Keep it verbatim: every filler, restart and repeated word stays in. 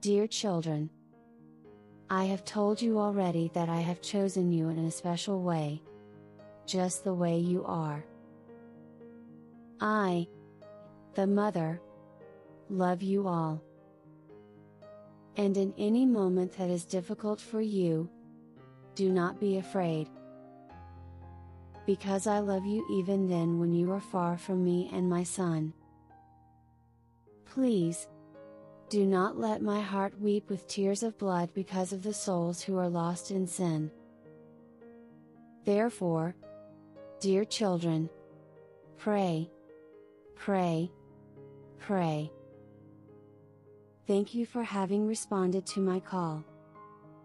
Dear children, I have told you already that I have chosen you in a special way, just the way you are. I, the Mother, love you all. And in any moment that is difficult for you, do not be afraid. Because I love you even then when you are far from me and my Son. Please, do not let my heart weep with tears of blood because of the souls who are lost in sin. Therefore, dear children, pray, pray, pray. Thank you for having responded to my call.